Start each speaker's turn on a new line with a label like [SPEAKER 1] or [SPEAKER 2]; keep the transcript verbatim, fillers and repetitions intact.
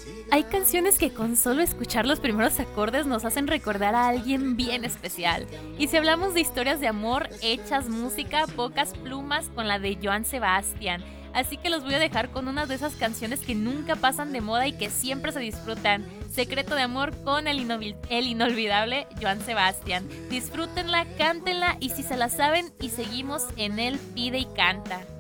[SPEAKER 1] Hay canciones que con solo escuchar los primeros acordes nos hacen recordar a alguien bien especial. Y si hablamos de historias de amor hechas música, pocas plumas con la de Joan Sebastián. Así que los voy a dejar con una de esas canciones que nunca pasan de moda y que siempre se disfrutan. Secreto de amor con el, inolvi- el inolvidable Joan Sebastián. Disfrútenla, cántenla y si se la saben y seguimos en el Pide y Canta.